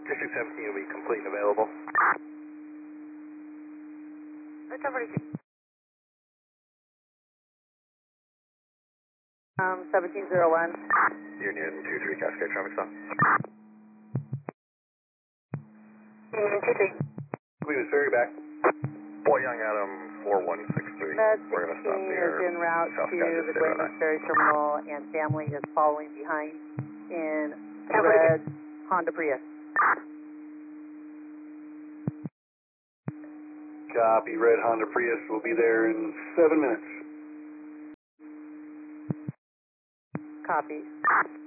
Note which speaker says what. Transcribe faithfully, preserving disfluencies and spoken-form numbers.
Speaker 1: District seventeen will be complete and available.
Speaker 2: That's over to Um, seventeen oh one.
Speaker 1: Union two three Cascade traffic stop.
Speaker 2: Union two three.
Speaker 1: Cleveland Ferry back. Boy Young Adam four one six three.
Speaker 2: Med
Speaker 1: We're going to stop
Speaker 2: sixteen
Speaker 1: near
Speaker 2: is en route
Speaker 1: South
Speaker 2: to
Speaker 1: Kansas
Speaker 2: the
Speaker 1: State
Speaker 2: Duenas
Speaker 1: Runway.
Speaker 2: Ferry Terminal, and family is following behind in red Honda Prius.
Speaker 1: Copy, red Honda Prius will be there in seven minutes.
Speaker 2: Copy.